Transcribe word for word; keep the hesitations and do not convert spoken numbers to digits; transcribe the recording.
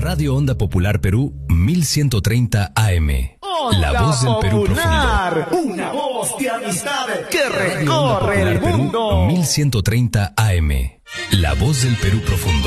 Radio Onda Popular Perú mil ciento treinta A M. Onda La voz del Perú Popular, profundo. una voz de amistad que Radio Onda recorre Popular el Perú mundo. mil ciento treinta A M. La voz del Perú profundo.